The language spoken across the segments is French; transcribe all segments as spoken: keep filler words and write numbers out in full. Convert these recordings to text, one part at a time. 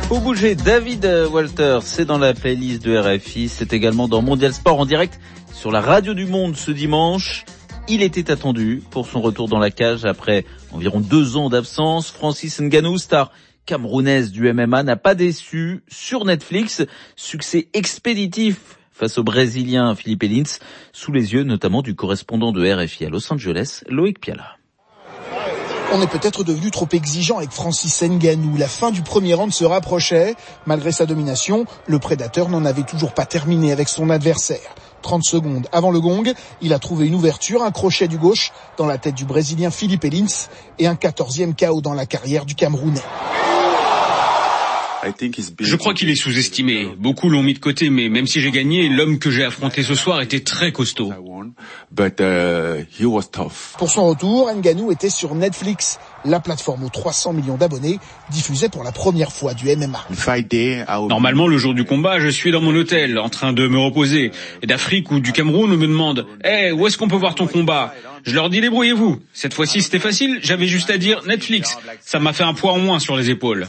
Faut bouger, David Walter, c'est dans la playlist de R F I, c'est également dans Mondial Sport en direct sur la radio du Monde ce dimanche. Il était attendu pour son retour dans la cage après environ deux ans d'absence. Francis Ngannou, star camerounaise du M M A, n'a pas déçu sur Netflix. Succès expéditif face au Brésilien Felipe Lins, sous les yeux notamment du correspondant de R F I à Los Angeles, Loïc Piala. On est peut-être devenu trop exigeant avec Francis Ngannou. La fin du premier round se rapprochait. Malgré sa domination, le prédateur n'en avait toujours pas terminé avec son adversaire. trente secondes avant le gong, il a trouvé une ouverture, un crochet du gauche dans la tête du Brésilien Felipe Lins et un quatorzième K O dans la carrière du Camerounais. Je crois qu'il est sous-estimé. Beaucoup l'ont mis de côté, mais même si j'ai gagné, l'homme que j'ai affronté ce soir était très costaud. Pour son retour, Ngannou était sur Netflix, la plateforme aux trois cents millions d'abonnés, diffusait pour la première fois du M M A. Normalement, le jour du combat, je suis dans mon hôtel, en train de me reposer. Et d'Afrique ou du Cameroun, on me demande « Hey, où est-ce qu'on peut voir ton combat ?» Je leur dis « Débrouillez-vous ». Cette fois-ci, c'était facile, j'avais juste à dire « Netflix ». Ça m'a fait un poids en moins sur les épaules.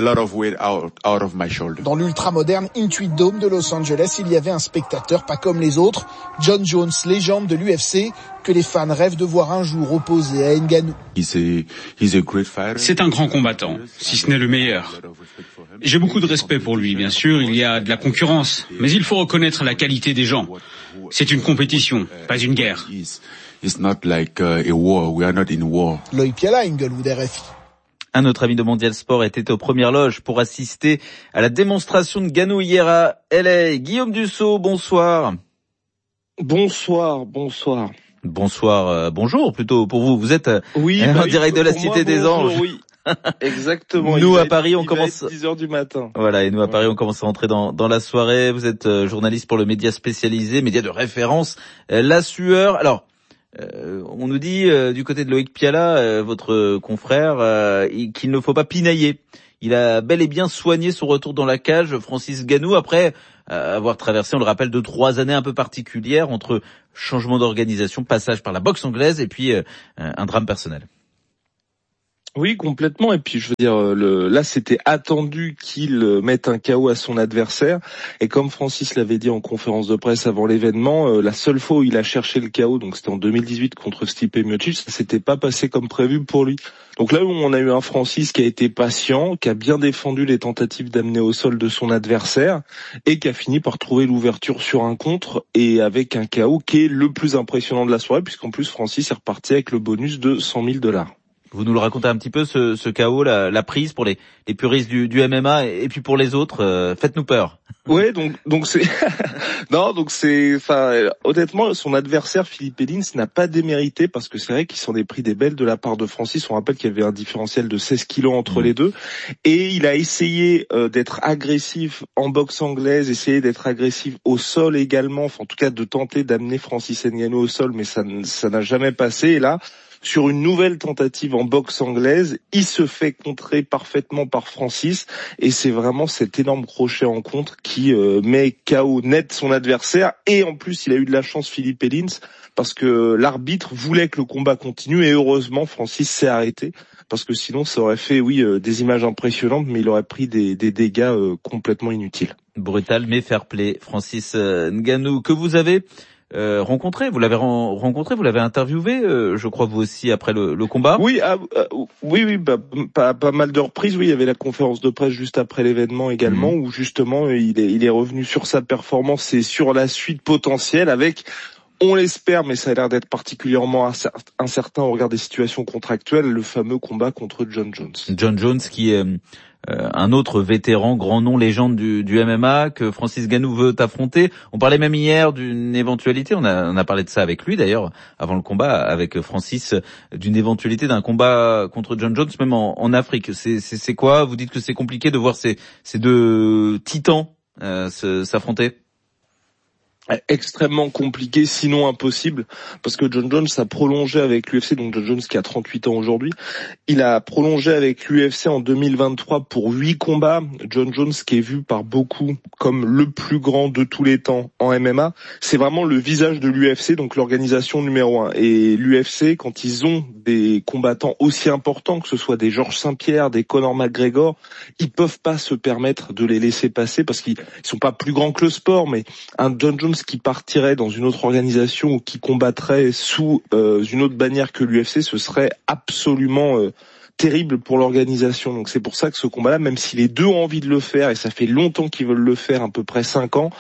Dans l'ultra-moderne Intuit Dome de Los Angeles, il y avait un spectateur pas comme les autres, John Jones, légende de l'U F C, que les fans rêvent de voir un jour opposé à Ngannou. C'est un grand combattant, si ce n'est le meilleur. J'ai beaucoup de respect pour lui, bien sûr, il y a de la concurrence, mais il faut reconnaître la qualité des gens. C'est une compétition, pas une guerre. Loïc Piala, Inglewood, R F I. Un autre ami de Mondial Sport était aux premières loges pour assister à la démonstration de Ngannou hier à L A. Guillaume Dussault, bonsoir. Bonsoir, bonsoir. Bonsoir, euh, bonjour plutôt pour vous. Vous êtes euh, oui, en bah direct oui, de la Cité Cité des bonjour, Anges. Oui, exactement. Nous il à Paris, être, on commence dix heures du matin. Voilà, et nous à Paris, on commence à entrer dans, dans la soirée. Vous êtes euh, journaliste pour le média spécialisé, média de référence, euh, La Sueur. Alors, euh, on nous dit euh, du côté de Loïc Piala, euh, votre confrère, euh, qu'il ne faut pas pinailler. Il a bel et bien soigné son retour dans la cage, Francis Ngannou, après euh, avoir traversé, on le rappelle, de trois années un peu particulières entre changement d'organisation, passage par la boxe anglaise et puis euh, un drame personnel. Oui, complètement. Et puis, je veux dire, le, là, c'était attendu qu'il mette un K O à son adversaire. Et comme Francis l'avait dit en conférence de presse avant l'événement, euh, la seule fois où il a cherché le K O, donc c'était en deux mille dix-huit contre Stipe Miocic, ça s'était pas passé comme prévu pour lui. Donc là où on a eu un Francis qui a été patient, qui a bien défendu les tentatives d'amener au sol de son adversaire et qui a fini par trouver l'ouverture sur un contre et avec un K O qui est le plus impressionnant de la soirée, puisqu'en plus Francis est reparti avec le bonus de cent mille dollars. Vous nous le racontez un petit peu, ce, ce K O, la, la prise pour les, les puristes du, du M M A et, et puis pour les autres, euh, faites-nous peur. Ouais, donc donc c'est non, donc c'est enfin honnêtement son adversaire Felipe Lins n'a pas démérité parce que c'est vrai qu'il s'en est pris des belles de la part de Francis. On rappelle qu'il y avait un différentiel de seize kilos entre mmh. les deux et il a essayé euh, d'être agressif en boxe anglaise, essayé d'être agressif au sol également, enfin en tout cas de tenter d'amener Francis Ngannou au sol, mais ça ça n'a jamais passé. Et là, sur une nouvelle tentative en boxe anglaise, il se fait contrer parfaitement par Francis et c'est vraiment cet énorme crochet en contre qui euh, met K O net son adversaire et en plus il a eu de la chance Felipe Lins parce que l'arbitre voulait que le combat continue et heureusement Francis s'est arrêté parce que sinon ça aurait fait oui euh, des images impressionnantes mais il aurait pris des, des dégâts euh, complètement inutiles. Brutal mais fair play. Francis euh, Ngannou que vous avez Euh, rencontré, vous l'avez ren- rencontré, vous l'avez interviewé, euh, je crois vous aussi après le, le combat. Oui, ah, euh, oui, oui, bah, pas, pas mal de reprises. Oui, il y avait la conférence de presse juste après l'événement également, mmh. où justement il est, il est revenu sur sa performance et sur la suite potentielle avec. On l'espère, mais ça a l'air d'être particulièrement incertain au regard des situations contractuelles, le fameux combat contre John Jones. John Jones qui est euh, un autre vétéran, grand nom, légende du, du M M A que Francis Ngannou veut affronter. On parlait même hier d'une éventualité, on a, on a parlé de ça avec lui d'ailleurs, avant le combat, avec Francis, d'une éventualité d'un combat contre John Jones, même en, en Afrique. C'est, c'est, c'est quoi ? Vous dites que c'est compliqué de voir ces, ces deux titans euh, se, s'affronter ? extrêmement compliqué, sinon impossible, parce que John Jones a prolongé avec l'U F C, donc John Jones qui a trente-huit ans aujourd'hui, il a prolongé avec l'U F C en deux mille vingt-trois pour huit combats. John Jones qui est vu par beaucoup comme le plus grand de tous les temps en M M A, c'est vraiment le visage de l'U F C, donc l'organisation numéro un. Et l'U F C, quand ils ont des combattants aussi importants, que ce soit des Georges Saint-Pierre, des Conor McGregor, ils peuvent pas se permettre de les laisser passer parce qu'ils sont pas plus grands que le sport, mais un John Jones qui partirait dans une autre organisation ou qui combattrait sous euh, une autre bannière que l'U F C, ce serait absolument euh, terrible pour l'organisation. Donc c'est pour ça que ce combat-là, même si les deux ont envie de le faire, et ça fait longtemps qu'ils veulent le faire, à peu près cinq ans,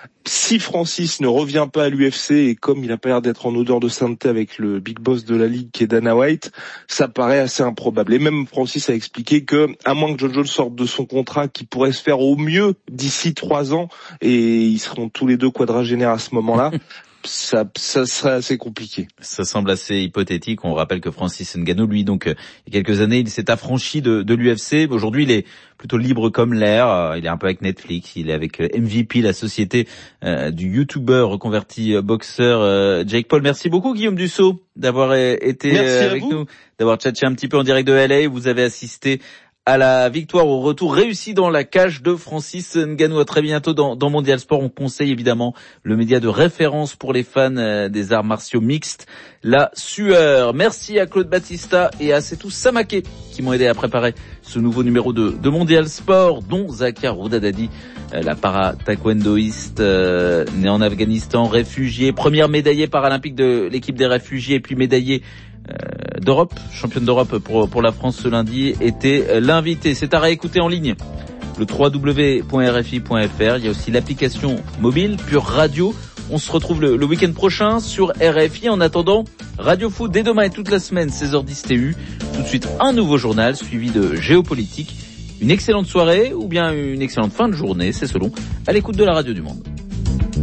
si Francis ne revient pas à l'U F C, et comme il a pas l'air d'être en odeur de sainteté avec le big boss de la ligue qui est Dana White, ça paraît assez improbable. Et même Francis a expliqué que, à moins que John Jones sorte de son contrat, qui pourrait se faire au mieux d'ici trois ans, et ils seront tous les deux quadragénaires à ce moment-là, ça, ça serait assez compliqué. Ça semble assez hypothétique. On rappelle que Francis Ngannou, lui, donc, euh, il y a quelques années, il s'est affranchi de, de l'U F C. Aujourd'hui, il est plutôt libre comme l'air. Euh, il est un peu avec Netflix. Il est avec euh, M V P, la société euh, du YouTuber reconverti euh, boxeur euh, Jake Paul. Merci beaucoup, Guillaume Dussault, d'avoir euh, été euh, avec nous, d'avoir tchatché un petit peu en direct de L A. Vous avez assisté à la victoire, au retour réussi dans la cage de Francis Ngannou. À très bientôt dans, dans Mondial Sport. On conseille évidemment le média de référence pour les fans euh, des arts martiaux mixtes, la Sueur. Merci à Claude Battista et à Setou Samaké qui m'ont aidé à préparer ce nouveau numéro de, de Mondial Sport, dont Zakar Roudadadi, euh, la para-taekwondoïste euh, né en Afghanistan, réfugié, première médaillée paralympique de l'équipe des réfugiés, et puis médaillée Euh, d'Europe, championne d'Europe pour pour la France ce lundi, était l'invité. C'est à réécouter en ligne, le w w w point r f i point f r. Il y a aussi l'application mobile Pure Radio. On se retrouve le, le week-end prochain sur R F I. En attendant, Radio Foot dès demain et toute la semaine, seize heures dix T U. Tout de suite un nouveau journal suivi de géopolitique. Une excellente soirée ou bien une excellente fin de journée, c'est selon, à l'écoute de la radio du monde.